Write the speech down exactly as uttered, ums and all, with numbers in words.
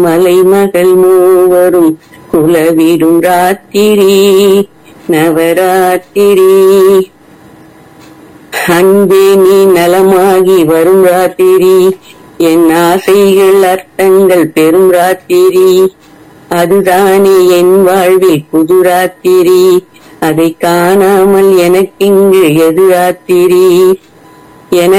மலைமகள் மூவரும் குலவிடும் ராத்திரி நவராத்திரி. அன்பே நீ நலமாகி வரும் ராத்திரி, என் ஆசைகள் அர்த்தங்கள் பெரும் ராத்திரி. அதுதானே என் வாழ்வில் புது ராத்திரி, அதை காணாமல் எனக்கிங்கு எது ராத்திரி. என